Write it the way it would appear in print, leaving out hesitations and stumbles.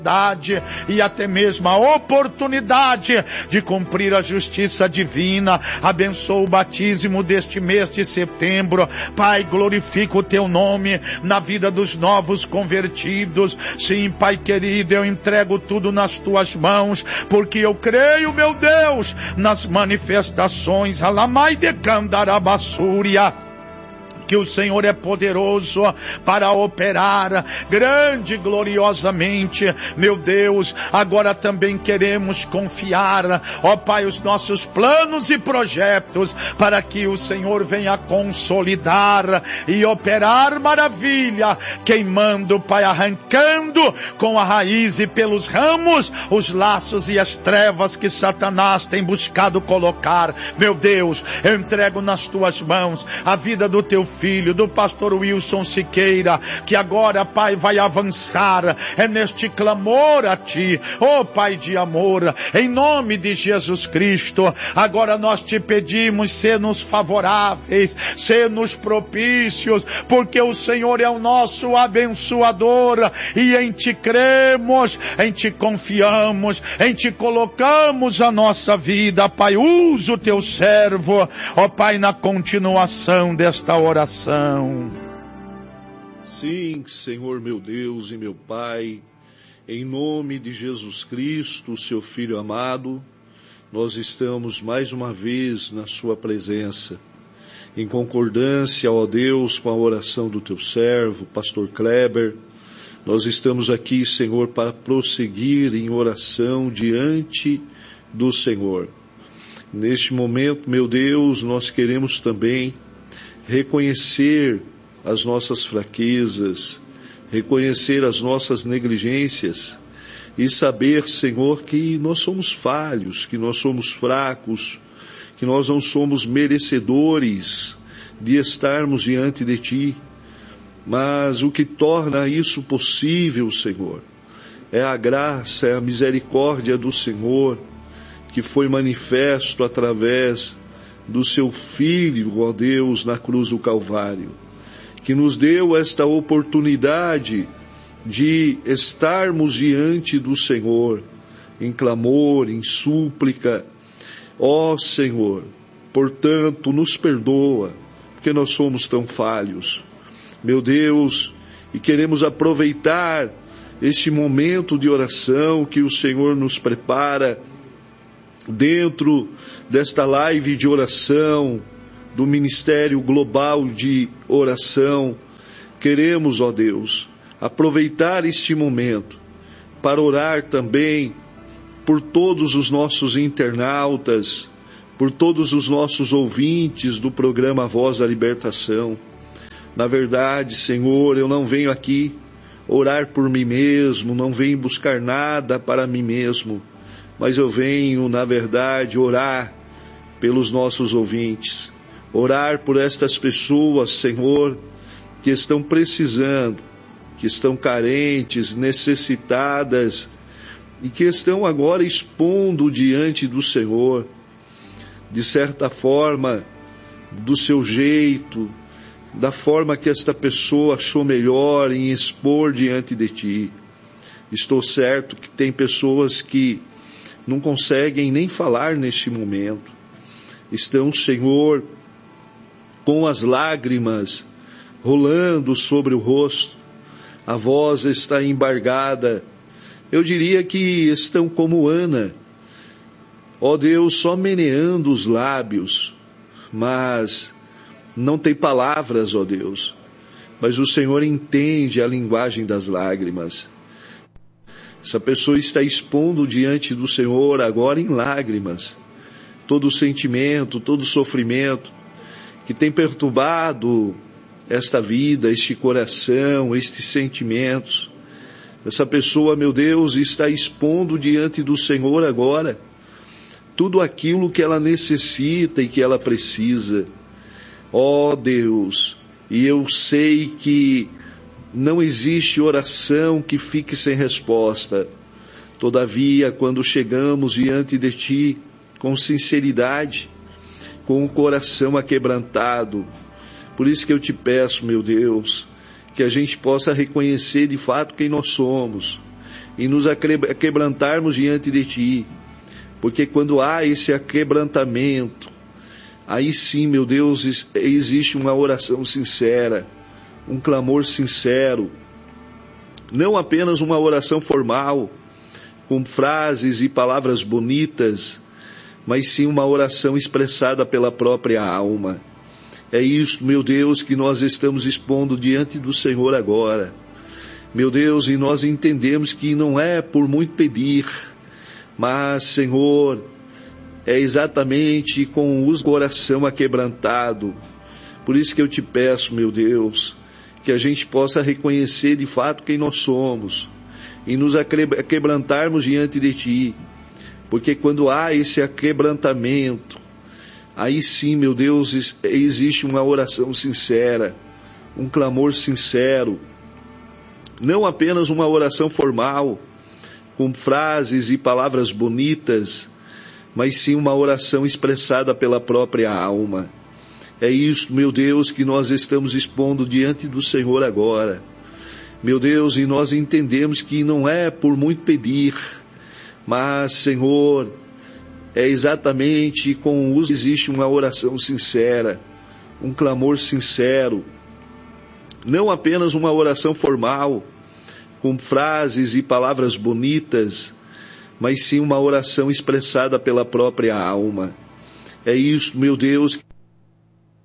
e até mesmo a oportunidade de cumprir a justiça divina. Abençoa o batismo deste mês de setembro. Pai, glorifica o teu nome na vida dos novos convertidos. Sim, Pai querido, eu entrego tudo nas tuas mãos, porque eu creio, meu Deus, nas manifestações Alamai de Candarabassúria, que o Senhor é poderoso para operar grande e gloriosamente, meu Deus. Agora também queremos confiar, ó Pai, os nossos planos e projetos, para que o Senhor venha consolidar e operar maravilha, queimando, Pai, arrancando com a raiz e pelos ramos os laços e as trevas que Satanás tem buscado colocar. Meu Deus, eu entrego nas tuas mãos a vida do teu filho, do pastor Wilson Siqueira, que agora, Pai, vai avançar neste clamor a Ti, ó Pai de amor, em nome de Jesus Cristo. Agora nós te pedimos, sê-nos favoráveis, sê-nos propícios, porque o Senhor é o nosso abençoador, e em Ti cremos, em Ti confiamos, em Ti colocamos a nossa vida. Pai, usa o Teu servo, ó Pai, na continuação desta oração. Sim, Senhor meu Deus e meu Pai, em nome de Jesus Cristo, Seu Filho amado, nós estamos mais uma vez na Sua presença, em concordância, ó Deus, com a oração do Teu servo, Pastor Kleber. Nós estamos aqui, Senhor, para prosseguir em oração diante do Senhor. Neste momento, meu Deus, nós queremos também reconhecer as nossas fraquezas, reconhecer as nossas negligências e saber, Senhor, que nós somos falhos, que nós somos fracos, que nós não somos merecedores de estarmos diante de Ti. Mas o que torna isso possível, Senhor, é a graça, é a misericórdia do Senhor, que foi manifesto através do Seu Filho, ó Deus, na cruz do Calvário, que nos deu esta oportunidade de estarmos diante do Senhor, em clamor, em súplica. Ó Senhor, portanto, nos perdoa, porque nós somos tão falhos, meu Deus, e queremos aproveitar este momento de oração que o Senhor nos prepara dentro desta live de oração, do Ministério Global de Oração. Queremos, ó Deus, aproveitar este momento para orar também por todos os nossos internautas, por todos os nossos ouvintes do programa Voz da Libertação. Na verdade, Senhor, eu não venho aqui orar por mim mesmo, não venho buscar nada para mim mesmo, mas eu venho, na verdade, orar pelos nossos ouvintes, orar por estas pessoas, Senhor, que estão precisando, que estão carentes, necessitadas, e que estão agora expondo diante do Senhor, de certa forma, do seu jeito, da forma que esta pessoa achou melhor em expor diante de Ti. Estou certo que tem pessoas que não conseguem nem falar neste momento. Estão, Senhor, com as lágrimas rolando sobre o rosto. A voz está embargada. Eu diria que estão como Ana, ó Deus, só meneando os lábios, mas não tem palavras, ó Deus. Mas o Senhor entende a linguagem das lágrimas. Essa pessoa está expondo diante do Senhor agora em lágrimas todo o sentimento, todo o sofrimento que tem perturbado esta vida, este coração, estes sentimentos. Essa pessoa, meu Deus, está expondo diante do Senhor agora tudo aquilo que ela necessita e que ela precisa. Ó Deus, e eu sei que não existe oração que fique sem resposta. Todavia, quando chegamos diante de Ti, com sinceridade, com o coração aquebrantado, por isso que eu te peço, meu Deus, que a gente possa reconhecer de fato quem nós somos, e nos aquebrantarmos diante de Ti, porque quando há esse aquebrantamento, aí sim, meu Deus, existe uma oração sincera, um clamor sincero, não apenas uma oração formal, com frases e palavras bonitas, mas sim uma oração expressada pela própria alma. É isso, meu Deus, que nós estamos expondo diante do Senhor agora. Meu Deus, e nós entendemos que não é por muito pedir, mas, Senhor, é exatamente com o coração aquebrantado. Por isso que eu te peço, meu Deus, que a gente possa reconhecer de fato quem nós somos e nos aquebrantarmos diante de Ti, porque quando há esse aquebrantamento, aí sim, meu Deus, existe uma oração sincera, um clamor sincero, não apenas uma oração formal, com frases e palavras bonitas, mas sim uma oração expressada pela própria alma. É isso, meu Deus, que nós estamos expondo diante do Senhor agora. Meu Deus, e nós entendemos que não é por muito pedir, mas, Senhor, é exatamente com o uso existe uma oração sincera, um clamor sincero, não apenas uma oração formal, com frases e palavras bonitas, mas sim uma oração expressada pela própria alma. É isso, meu Deus,